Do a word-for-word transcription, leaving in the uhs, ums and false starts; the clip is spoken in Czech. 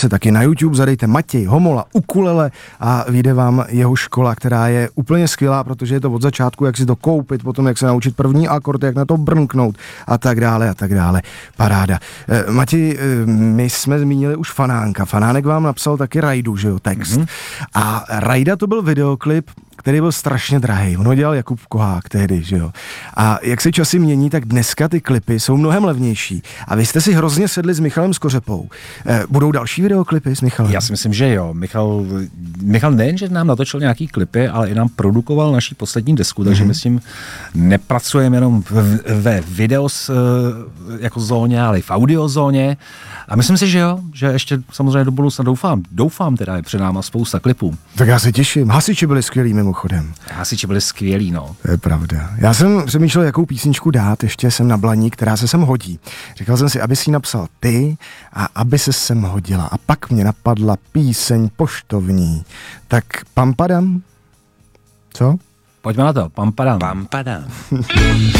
si taky na YouTube, zadejte Matěj Homola ukulele a vyjde vám jeho škola, která je úplně skvělá, protože je to od začátku, jak si to koupit, potom jak se naučit první akord, jak na to brnknout a tak dále a tak dále. Paráda. E, Matěj, e, my jsme zmínili už Fanánka. Fanánek vám napsal taky Rajdu, že jo, text. Mm-hmm. A Rajda to byl videoklip, který byl strašně drahý. Ono dělal Jakub Kohák tehdy, že jo. A jak se časy mění, tak dneska ty klipy jsou mnohem levnější. A vy jste si hrozně sedli s Michalem Skořepou. E, budou další videoklipy s Michalem? Já si myslím, že jo. Michal, Michal nejen, že nám natočil nějaký klipy, ale i nám produkoval naší poslední desku, takže mm-hmm. my s tím nepracujeme jenom ve videos jako zóně, ale i v audiozóně. A myslím si, že jo, že ještě samozřejmě do budoucna doufám, doufám teda je před náma spousta klipů. Tak já se těším. Hasiči byli skvělí mimochodem. Hasiči byli skvělí, no. To je pravda. Já jsem přemýšlel, jakou písničku dát, ještě jsem na blaní, která se sem hodí. Říkal jsem si, aby si ji napsal ty a aby se sem hodila. A pak mě napadla píseň poštovní. Tak pam padam? Co? Pojďme na to, pam padam. Pam padam.